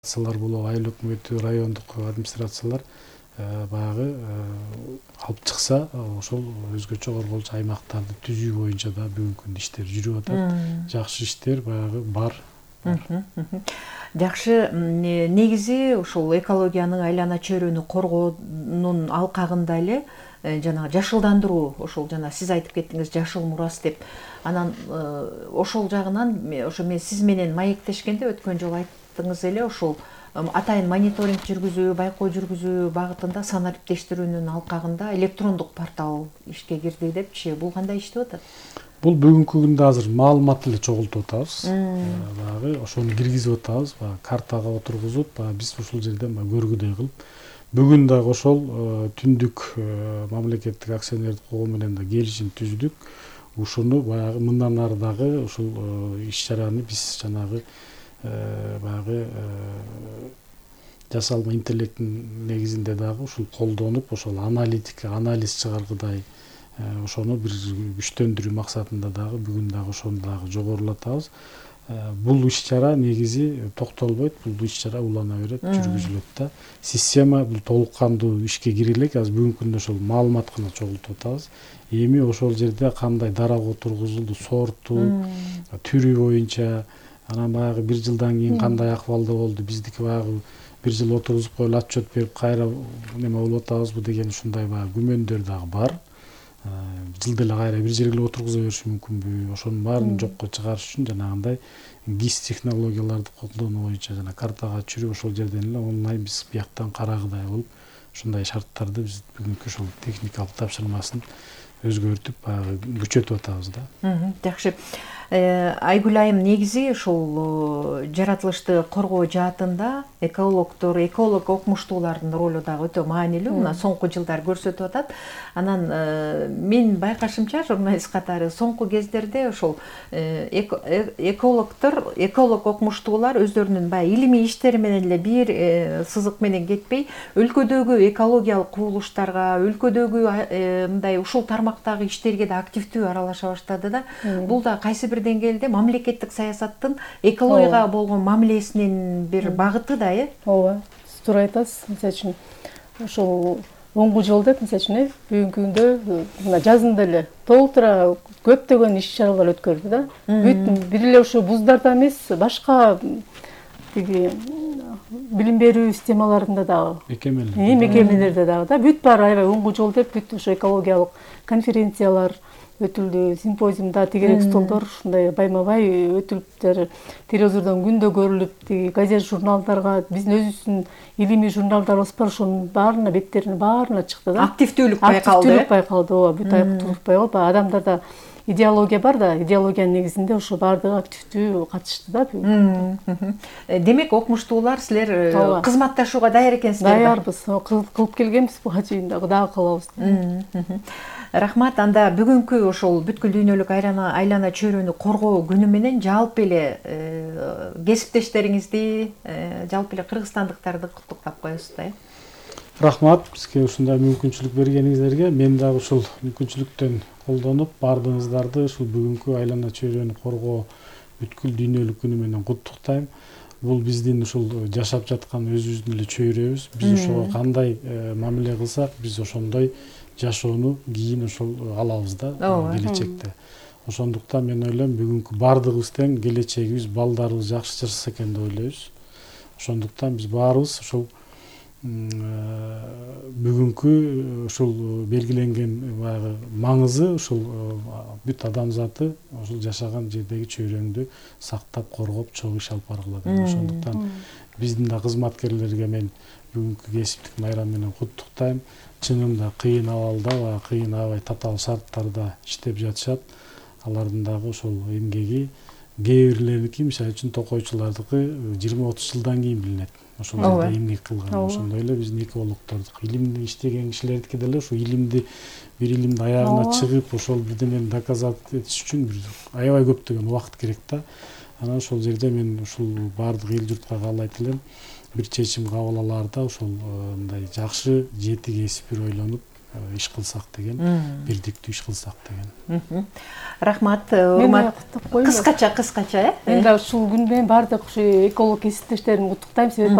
болобу айыл өкмөтү, райондук администрациялар баягы алып чыкса, ошол өзгөчө корголчу аймактарды түзүү боюнча да бүгүнкү күндө иштер жүрүп атат. Жакшы иштер баягы бар. Жакшы, негизи ушул экологияны, айлана чөйрөнү коргоонун алкагында эле жанагы жашылдандыруу, ошол жана сиз айтып кеттиңиз жашыл мурас деп. Анан ошол жагынан ошо мен сиз менен маектешкенде өткөн жолу айттыңыз эле, ошол атайын мониторинг жүргүзүү, байкоо жүргүзүү багытында санариптештирүүнүн алкагында электрондук портал ишке кирди депчи. Бул кандай иштеп атат? Бул бүгүнкү күндө азыр маалымат эле чогултуп атабыз. Баягы ошону киргизип атабыз, баягы картага отургузуп, биз ушул жерден көргүдөй кылып. Бүгүн дагы ошол түндүк мамлекеттик акционердик коом менен да келишим түздүк. Ушуну баягы мындан ары дагы ушул иш-чараны биз жанагы баягы жасалма интеллекттин негизинде дагы ушул колдонуп, ошол анализ чыгаргыдай ошону бир күчтөндүрүү максатында дагы бүгүн дагы ошону дагы жогорулатабыз. Бул иш-чара негизи токтолбойт, бул иш-чара улана берет, жүргүзүлөт да. Система бул толук кандуу ишке кире элек, азыр бүгүнкү күндө ошол маалымат гана чогултуп атабыз. Эми ошол жерде кандай дарак отургузулду, сорту, түрү боюнча, анан баягы бир жылдан кийин кандай акыбалда болду, биздики баягы бир жыл отургузуп коюп отчет берип кайра неме болуп атабызбы деген ушундай баягы күмөндөр дагы бар. Жылда эле кайра бир жерге отургуза бериши мүмкүнбү? Ошонун баарын жокко чыгарыш үчүн жанагындай ГИС технологияларды колдонуу боюнча жана картага түшүрүп ошол жерден эле онлайн биз бияктан карагыдай болуп, ушундай шарттарды биз бүгүнкү ошол техникалык тапшырмасын өзгөртүп, баягы күчөтүп атабыз да. Жакшы. Айгүл айым, негизи ушул жаратылышты коргоо жаатында эколог окумуштуулардын ролу дагы өтө маанилүү. Мына соңку жылдар көрсөтүп атат. Анан мен байкашымча журналист катары соңку кездерде ошол эколог окумуштуулар өздөрүнүн баягы илимий иштери менен эле бир сызык менен кетпей, өлкөдөгү экологиялык кубулуштарга, өлкөдөгү мындай ушул тармактагы иштерге да активдүү аралаша баштады да. Бул да кайсы бир деңгээлде мамлекеттик саясаттын экологияга болгон мамилесинин бир багыты да, Ооба, сиз туура айтасыз. Мисалы үчүн ошол оңгу жол деп, мисалы үчүн бүгүнкү күндө мына жазында эле толтура көптөгөн иш-чаралар өткөрдү да. Бүт бир эле ошо буздарда эмес, башка тиги билим берүү системаларында дагы, мекемелерде дагы да, бүт баары аябай оңгу жол деп, бүт ошо экологиялык конференциялар өтүлдү, симпозиумда тегерек столдор ушундай байма-бай өтүлүп, телевизордон күндө көрүлүп, тиги газет журналдарга, биздин өзүбүздүн илимий журналдарыбыз бар, ошонун баарына беттерине баарына чыкты да. Активдүүлүк байкалды. Ооба, бүт активдүүлүк байкалып, адамдарда идеология бар да, идеологиянын негизинде ошо баардыгы активдүү катышты да. Демек, окумуштуулар силер кызматташууга даяр экенсиздер. Даярбыз, кылып келгенбиз, буга чейин дагы кылабыз. Рахмат. Анда бүгүнкү ошол бүткүл дүйнөлүк айлана чөйрөнү коргоо күнү менен жалпы эле кесиптештериңизди, жалпы эле кыргызстандыктарды куттуктап коесуз да. Рахмат бизге ушундай мүмкүнчүлүк бергениңиздерге. Мен дагы ушул мүмкүнчүлүктөн колдонуп, баардыгыңыздарды ушул бүгүнкү айлана чөйрөнү коргоо бүткүл дүйнөлүк күнү менен куттуктайм. Бул биздин ушул жашап жаткан өзүбүздүн эле чөйрөбүз. Биз ошого кандай мамиле кылсак, биз ошондой жашоону кийин ошол алабыз да келечекте. Ошондуктан мен ойлойм, бүгүнкү баардыгыбыз тең, келечегибиз, балдарыбыз жакшы жашаса экен деп ойлойбуз. Ошондуктан биз баарыбыз ошол бүгүнкү ушул белгиленген баягы маңызы ушул бүт адамзаты ошол жашаган жердеги чөйрөңдү сактап, коргоп, чогуу иш алып баргыла деп. Ошондуктан биздин да кызматкерлерге мен бүгүнкү кесиптик майрам менен куттуктайм. Чынында кыйын абалда, кыйын аябай татаал шарттарда иштеп жатышат. Алардын дагы ошол эмгеги кээ бирлериники, мисалы үчүн токойчулардыкы 20-30 жылдан кийин билинет. Ошол жерде эмгек кылган. Ошондой эле биздин экологдордуку, илимди иштеген кишилердики деле ушул илимди аягына чыгып, ошол бирдемени доказать этиш үчүн бир аябай көптөгөн убакыт керек да. Анан ошол жерде мен ушул баардык эл журтка каалайт элем, бир чечим кабыл алаарда ошол мындай жакшы жети кесип бир ойлонуп, иш кылсак деген, бирдиктүү иш кылсак деген. Рахмат, Мен урмат. куттук коеюн. Кыскача, Мен да ушул күн менен баардык ушу эколог кесиптештеримди куттуктайм, себеби